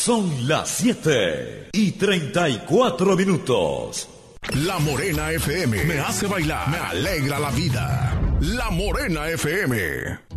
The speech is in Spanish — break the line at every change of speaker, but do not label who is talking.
Son las 7:34.
La Morena FM me hace bailar, me alegra la vida. La Morena FM.